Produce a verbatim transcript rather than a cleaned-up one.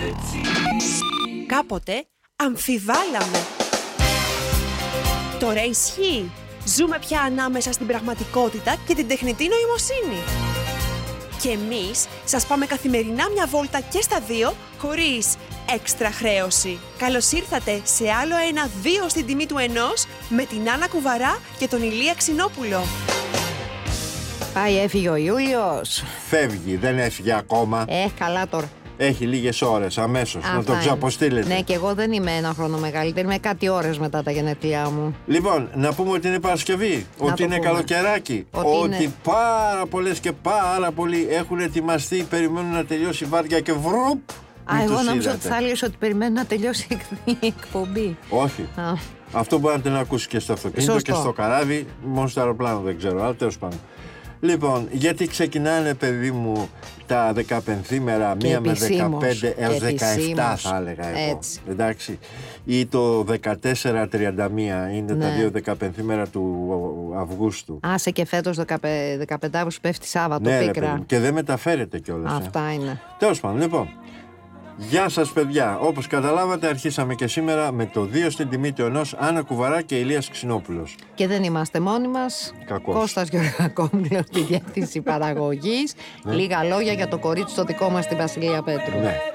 Κάποτε αμφιβάλαμε. Τώρα ισχύει. Ζούμε πια ανάμεσα στην πραγματικότητα και την τεχνητή νοημοσύνη. Και εμείς σας πάμε καθημερινά μια βόλτα και στα δύο, χωρίς έξτρα χρέωση. Καλώς ήρθατε σε άλλο ένα δύο στην τιμή του ενός, με την Άννα Κουβαρά και τον Ηλία Ξινόπουλο. Πάει, έφυγε ο Ιούλιος. Φεύγει, δεν έφυγε ακόμα. Ε, καλά τώρα. Έχει λίγες ώρες, αμέσως. Αυτά να το είναι. ξαποστείλετε. Ναι, και εγώ δεν είμαι ένα χρόνο μεγαλύτερη. Είμαι κάτι ώρες μετά τα γενέθλιά μου. Λοιπόν, να πούμε ότι είναι Παρασκευή, ότι το είναι πούμε. καλοκαιράκι, Ότι ότι, είναι- πάρα πολλές και πάρα πολλοί έχουν ετοιμαστεί, περιμένουν να τελειώσει η βάρδια και βρουπ. Α, μην εγώ τους νόμιζα είδατε. ότι θα έλεγες ότι περιμένει να τελειώσει η εκπομπή. Όχι. Α. Αυτό μπορείτε να ακούσει και στο αυτοκίνητο Σωστό. και στο καράβι, μόνο στο αεροπλάνο δεν ξέρω, αλλά τέλος πάντων. Λοιπόν, γιατί ξεκινάνε, παιδί μου, τα δεκαπενθήμερα, Και μία με επισήμως, δεκαπέντε έως και δεκαεπτά επισήμως. θα έλεγα εγώ. Έτσι. Εντάξει. Ή το δεκατέσσερα τριάντα μία είναι Ναι. τα δύο δεκαπενθήμερα του Αυγούστου. Άσε και φέτος δεκαπέντε Αύγουστου πέφτει Σάββατο, Ναι, ρε πίκρα. παιδί μου, και δεν μεταφέρεται κιόλας. ε. Αυτά είναι. Τέλος πάντων, λοιπόν. Γεια σας παιδιά, όπως καταλάβατε αρχίσαμε και σήμερα με το δύο στην τιμή του ενός, Άννα Κουβαρά και Ηλίας Ξινόπουλος. Και δεν είμαστε μόνοι μας. Κακός. Κώστας Γεωργακόπουλος στη διεύθυνση παραγωγής. Λίγα λόγια για το κορίτσι το δικό μας στην Βασιλεία Πέτρου. Ναι.